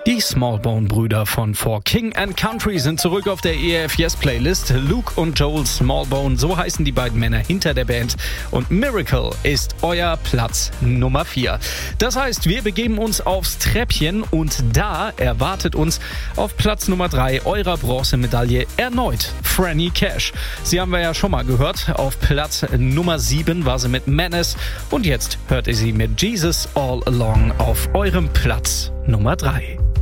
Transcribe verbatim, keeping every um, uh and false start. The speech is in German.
Die Smallbone-Brüder von For King and Country sind zurück auf der E F Yes-Playlist. Luke und Joel Smallbone, so heißen die beiden Männer hinter der Band. Und Miracle ist euer Platz Nummer vier. Das heißt, wir begeben uns aufs Treppchen und da erwartet uns auf Platz Nummer drei eurer Bronzemedaille erneut Franny Cash. Sie haben wir ja schon mal gehört. Auf Platz Nummer sieben war sie mit Menace und jetzt hört ihr sie mit Jesus All Along auf eurem Platz Nummer drei.